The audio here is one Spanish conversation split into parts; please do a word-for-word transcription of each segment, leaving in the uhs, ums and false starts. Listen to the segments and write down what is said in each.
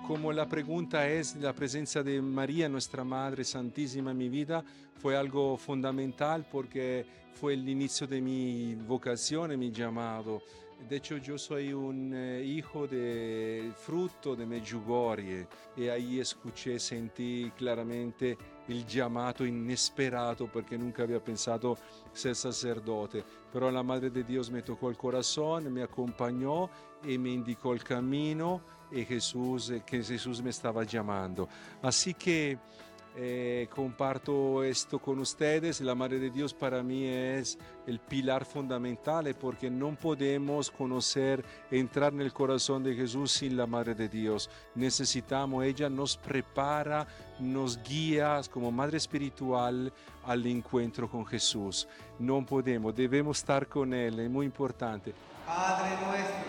como la pregunta es, la presencia de María, nuestra Madre Santísima en mi vida, fue algo fundamental porque fue el inicio de mi vocación y mi llamado. De hecho, yo soy un eh, hijo de fruto de Medjugorje y ahí escuché, sentí claramente el llamado inesperado porque nunca había pensado ser sacerdote. Pero la Madre de Dios me tocó el corazón, me acompañó y me indicó el camino y Jesús, que Jesús me estaba llamando. Así que eh, comparto esto con ustedes. La Madre de Dios para mí es el pilar fundamental porque no podemos conocer, entrar en el corazón de Jesús sin la Madre de Dios. Necesitamos, ella nos prepara, nos guía como Madre espiritual al encuentro con Jesús. No podemos, debemos estar con Él, es muy importante. Padre nuestro,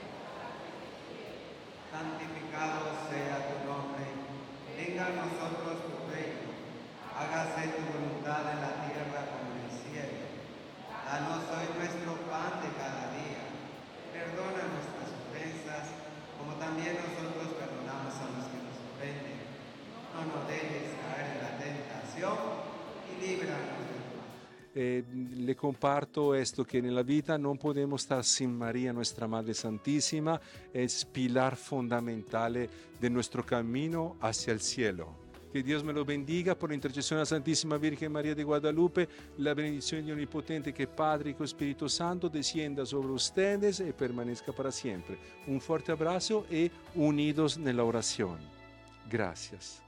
santificado sea tu nombre, venga a nosotros tu reino, hágase tu voluntad en la tierra como en el cielo. Danos hoy nuestro pan de cada día, perdona nuestras ofensas, como también nosotros perdonamos a los que nos ofenden. No nos dejes caer en la tentación y líbranos del mal. Eh, le comparto esto que en la vida no podemos estar sin María, nuestra Madre Santísima, es pilar fundamental de nuestro camino hacia el cielo. Que Dios me lo bendiga por la intercesión de la Santísima Virgen María de Guadalupe, la bendición de Omnipotente que Padre y Espíritu Santo descienda sobre ustedes y permanezca para siempre. Un fuerte abrazo y unidos en la oración. Gracias.